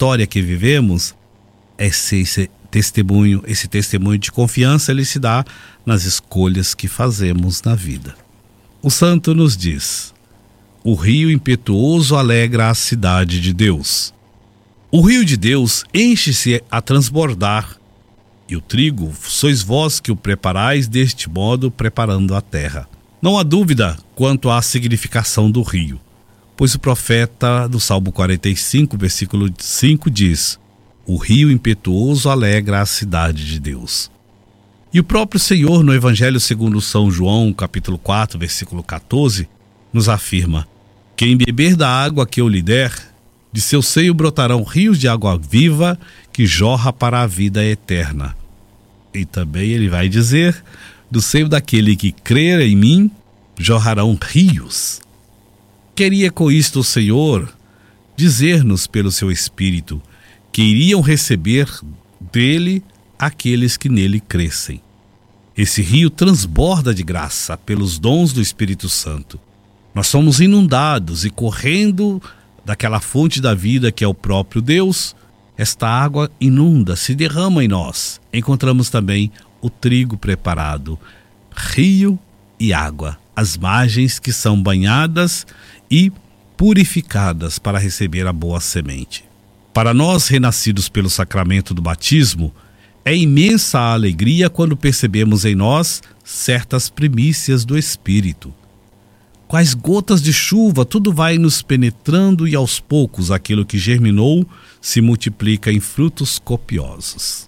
história que vivemos, esse testemunho de confiança, ele se dá nas escolhas que fazemos na vida. O santo nos diz: o rio impetuoso alegra a cidade de Deus. O rio de Deus enche-se a transbordar, e o trigo sois vós que o preparais deste modo, preparando a terra. Não há dúvida quanto à significação do rio, pois o profeta do Salmo 45, versículo 5 diz: o rio impetuoso alegra a cidade de Deus. E o próprio Senhor, no Evangelho segundo São João, capítulo 4, versículo 14, nos afirma: quem beber da água que eu lhe der, de seu seio brotarão rios de água viva que jorra para a vida eterna. E também ele vai dizer: do seio daquele que crer em mim, jorrarão rios. Queria com isto o Senhor dizer-nos pelo seu Espírito que iriam receber dele aqueles que nele crescem. Esse rio transborda de graça pelos dons do Espírito Santo. Nós somos inundados e, correndo daquela fonte da vida que é o próprio Deus, esta água inunda, se derrama em nós. Encontramos também o trigo preparado, rio e água, as margens que são banhadas e purificadas para receber a boa semente. Para nós, renascidos pelo sacramento do batismo, é imensa a alegria quando percebemos em nós certas primícias do Espírito. Quais gotas de chuva, tudo vai nos penetrando e aos poucos aquilo que germinou se multiplica em frutos copiosos.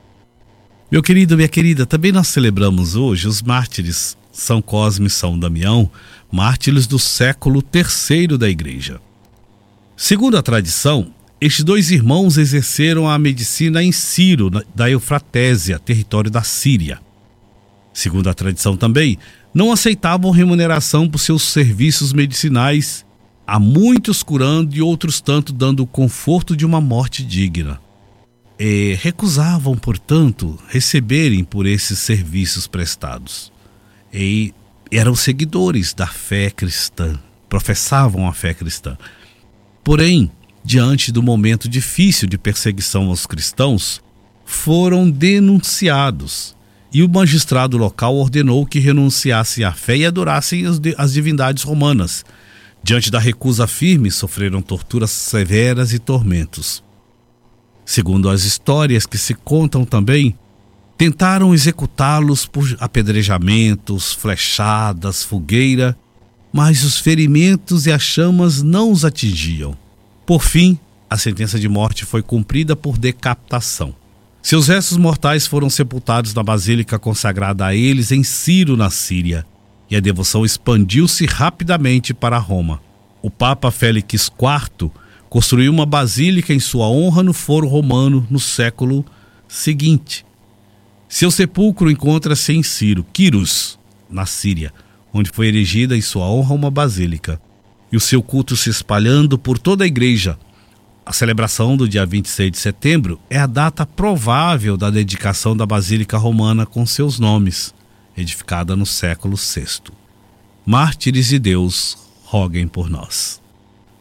Meu querido, minha querida, também nós celebramos hoje os mártires São Cosme e São Damião, mártires do século III da Igreja. Segundo a tradição, estes dois irmãos exerceram a medicina em Ciro, da Eufratésia, território da Síria. Segundo a tradição também, não aceitavam remuneração por seus serviços medicinais, a muitos curando e outros tanto dando o conforto de uma morte digna. E recusavam, portanto, receberem por esses serviços prestados. E eram seguidores da fé cristã, professavam a fé cristã. Porém, diante do momento difícil de perseguição aos cristãos, foram denunciados e o magistrado local ordenou que renunciassem à fé e adorassem as divindades romanas. Diante da recusa firme, sofreram torturas severas e tormentos. Segundo as histórias que se contam também, tentaram executá-los por apedrejamentos, flechadas, fogueira, mas os ferimentos e as chamas não os atingiam. Por fim, a sentença de morte foi cumprida por decapitação. Seus restos mortais foram sepultados na basílica consagrada a eles em Ciro, na Síria, e a devoção expandiu-se rapidamente para Roma. O Papa Félix IV construiu uma basílica em sua honra no Foro Romano no século seguinte. Seu sepulcro encontra-se em Ciro, Quiros, na Síria, onde foi erigida em sua honra uma basílica, e o seu culto se espalhando por toda a igreja. A celebração do dia 26 de setembro é a data provável da dedicação da Basílica Romana com seus nomes, edificada no século VI. Mártires de Deus, roguem por nós.